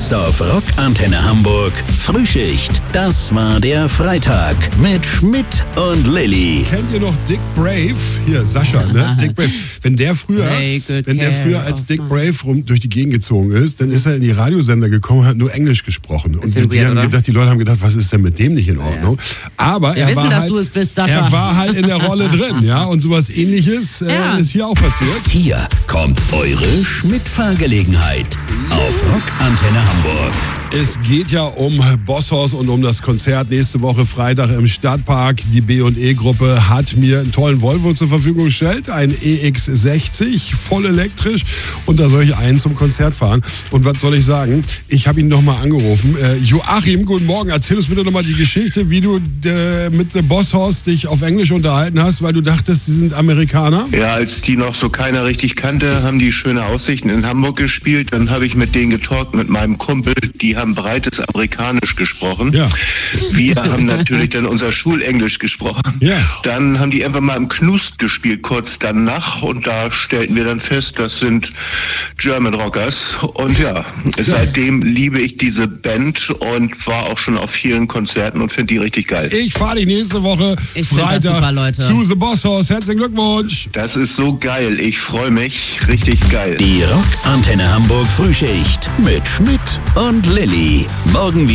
Best of Rock Antenne Hamburg Frühschicht. Das war der Freitag mit Schmidt und Lilly. Kennt ihr noch Dick Brave? Hier, Sascha, ne? Dick Brave. Wenn der früher als Dick Brave durch die Gegend gezogen ist, dann ist er in die Radiosender gekommen und hat nur Englisch gesprochen. Und die Leute haben gedacht, was ist denn mit dem nicht in Ordnung? Aber Wir wissen, dass du es bist, Sascha. Er war halt in der Rolle drin, ja? Und sowas Ähnliches ist hier auch passiert. Hier kommt eure Schmidt-Fahrgelegenheit auf Rock Antenne Hamburg. Es geht ja um Bosshaus und um das Konzert nächste Woche Freitag im Stadtpark. Die B&E-Gruppe hat mir einen tollen Volvo zur Verfügung gestellt, ein EX60, voll elektrisch. Und da soll ich einen zum Konzert fahren. Und was soll ich sagen? Ich habe ihn nochmal angerufen. Joachim, guten Morgen. Erzähl uns bitte nochmal die Geschichte, wie du mit The Bosshaus dich auf Englisch unterhalten hast, weil du dachtest, sie sind Amerikaner. Ja, als die noch so keiner richtig kannte, haben die schöne Aussichten in Hamburg gespielt. Dann habe ich mit denen getalkt, mit meinem Kumpel. Die haben breites Amerikanisch gesprochen. Ja. Wir haben natürlich dann unser Schulenglisch gesprochen. Ja. Dann haben die einfach mal im Knust gespielt, kurz danach. Und da stellten wir dann fest, das sind German Rockers. Und ja, seitdem liebe ich diese Band und war auch schon auf vielen Konzerten und finde die richtig geil. Ich fahre die nächste Woche Freitag zu The Bosshaus. Herzlichen Glückwunsch. Das ist so geil. Ich freue mich. Richtig geil. Die Rock Antenne Hamburg Frühschicht mit Schmidt und Lilly. Morgen